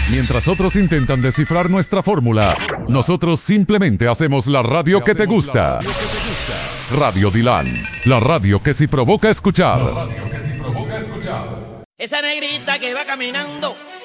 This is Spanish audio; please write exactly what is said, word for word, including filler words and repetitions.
Mientras otros intentan descifrar nuestra fórmula, nosotros simplemente hacemos la radio que te gusta. Radio Dilan, la radio que sí provoca escuchar. Esa negrita que va caminando